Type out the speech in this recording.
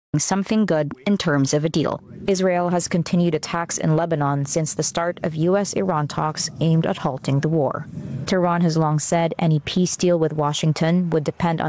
something good in terms of a deal. Israel has continued attacks in Lebanon since the start of U.S.-Iran talks aimed at halting the war. Tehran has long said any peace deal with Washington would depend on